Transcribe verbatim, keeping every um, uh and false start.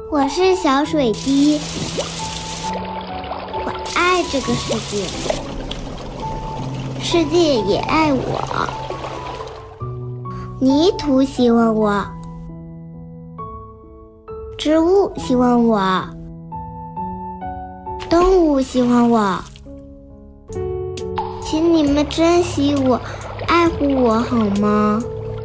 我是小水滴，我爱这个世界，世界也爱我。泥土喜欢我，植物喜欢我，动物喜欢我。请你们珍惜我，爱护我好吗？